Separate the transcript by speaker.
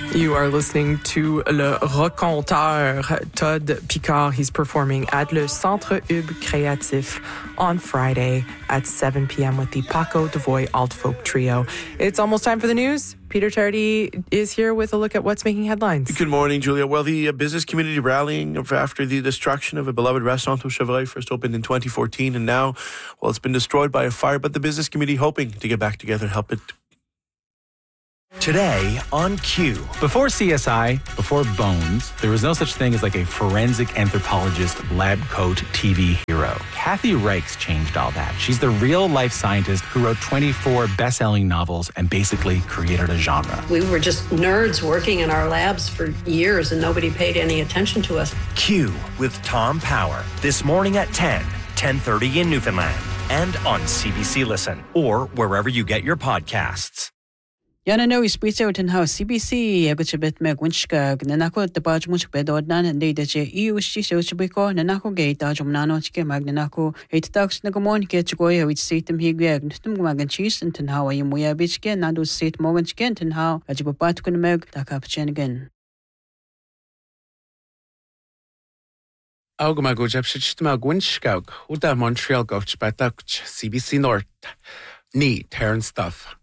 Speaker 1: You are listening to Le Raconteur, Todd Picard. He's performing at Le Centre Ub Créatif on Friday at 7 p.m. with the Paco Devoy Alt Folk Trio. It's almost time for the news. Peter Tardy is here with a look at what's making headlines.
Speaker 2: Good morning, Julia. Well, the business community rallying after the destruction of a beloved restaurant au Chevreuil, first opened in 2014, and now, well, it's been destroyed by a fire, but the business community hoping to get back together and help it.
Speaker 3: Today on Q.
Speaker 4: Before CSI, before Bones, there was no such thing as like a forensic anthropologist lab coat TV hero. Kathy Reichs changed all that. She's the real-life scientist who wrote 24 best-selling novels and basically created a genre.
Speaker 5: We were just nerds working in our labs for years and nobody paid any attention to us.
Speaker 3: Q with Tom Power. This morning at 10:30 in Newfoundland. And on CBC Listen or wherever you get your podcasts.
Speaker 6: Yana no ispitse utin how CBC agutibet meg winchka nanako the badge much bedodnan and they that you shibiko nanako gate ajumnano chike magnanako 8,000 nagamon get to go which seat them he gagnistum magan cheese and how you muya bitchke nadu seat morgan chicken and how ajibat kun meg takapchen again.
Speaker 7: Augamago Jepshitmag Winchkog, Uda Montreal Goch Batach, CBC North. Knee, tearing stuff.